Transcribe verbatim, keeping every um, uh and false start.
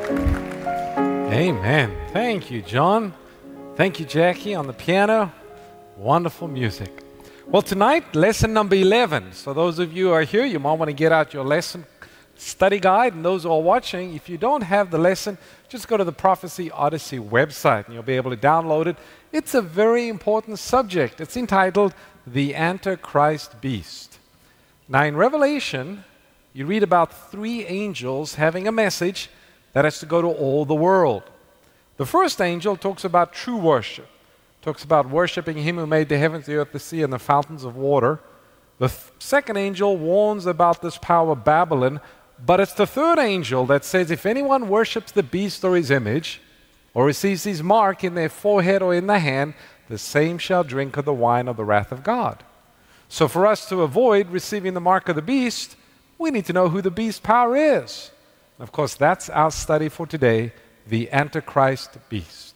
Amen. Thank you, John. Thank you, Jackie, on the piano. Wonderful music. Well, tonight, lesson number eleven. So those of you who are here, you might want to get out your lesson study guide. And those who are watching, if you don't have the lesson, just go to the Prophecy Odyssey website and you'll be able to download it. It's a very important subject. It's entitled The Antichrist Beast. Now, in Revelation, you read about three angels having a message that has to go to all the world. The first angel talks about true worship, talks about worshiping Him who made the heavens, the earth, the sea, and the fountains of water. The th- second angel warns about this power, Babylon, but it's the third angel that says if anyone worships the beast or his image, or receives his mark in their forehead or in the hand, the same shall drink of the wine of the wrath of God. So for us to avoid receiving the mark of the beast, we need to know who the beast power is. Of course, that's our study for today, the Antichrist beast.